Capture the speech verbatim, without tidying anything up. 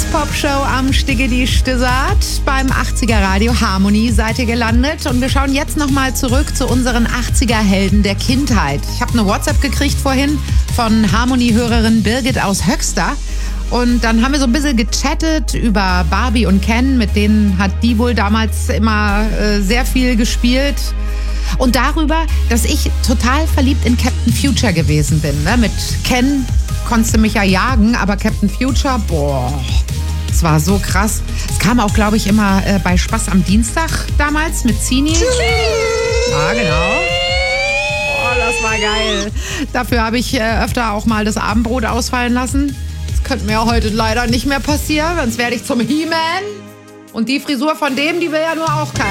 Popshow am Stiggedi Stissart. Beim achtziger Radio Harmony seid ihr gelandet. Und wir schauen jetzt nochmal zurück zu unseren achtziger Helden der Kindheit. Ich habe eine WhatsApp gekriegt vorhin von Harmony-Hörerin Birgit aus Höxter. Und dann haben wir so ein bisschen gechattet über Barbie und Ken. Mit denen hat die wohl damals immer äh, sehr viel gespielt. Und darüber, dass ich total verliebt in Captain Future gewesen bin. Ne? Mit Ken konntest du mich ja jagen, aber Captain Future, boah, das war so krass. Es kam auch, glaube ich, immer äh, bei Spaß am Dienstag damals mit Zini. Ja, genau. Oh, das war geil. Dafür habe ich äh, öfter auch mal das Abendbrot ausfallen lassen. Das könnte mir heute leider nicht mehr passieren, sonst werde ich zum He-Man. Und die Frisur von dem, die will ja nur auch keiner.